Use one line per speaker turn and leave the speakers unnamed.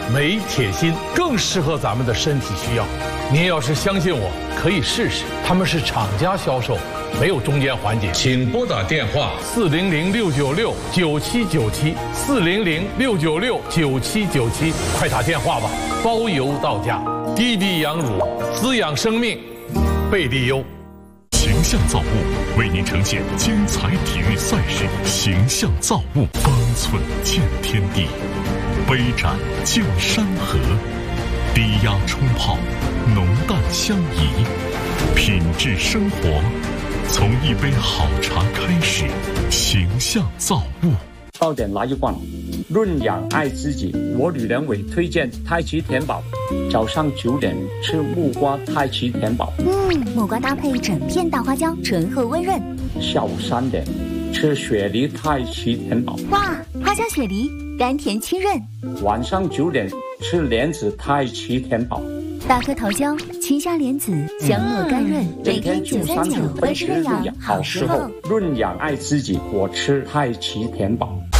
镁、铁、锌更适合咱们的身体需要。您要是相信我，可以试试。他们是厂家销售，没有中间环节。请拨打电话400-696-9797，400-696-9797，快打电话吧，包邮到家。滴滴羊乳，滋养生命，贝利优。
形象造物为您呈现精彩体育赛事，形象造物，方寸见天地，杯盏见山河，低压冲泡，浓淡相宜，品质生活从一杯好茶开始。形象造物。
早点来一罐，润养爱自己。我吕良伟推荐太极田宝，早上9点吃木瓜太极田宝，
木瓜搭配整片大花椒，醇厚温润。
下午3点吃雪梨太极田宝，
哇，花椒雪梨，甘甜清润。
晚上9点吃莲子太极田宝，
大颗桃胶，清香莲子，香糯甘润，每天939，温湿润养，好时候。
润养爱自己，我吃太极田宝。